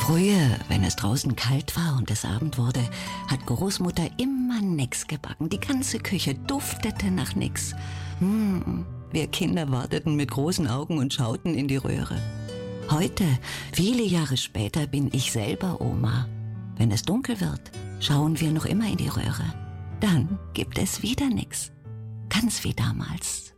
Früher, wenn es draußen kalt war und es Abend wurde, hat Großmutter immer nix gebacken. Die ganze Küche duftete nach nix. Wir Kinder warteten mit großen Augen und schauten in die Röhre. Heute, viele Jahre später, bin ich selber Oma. Wenn es dunkel wird, schauen wir noch immer in die Röhre. Dann gibt es wieder nix. Ganz wie damals.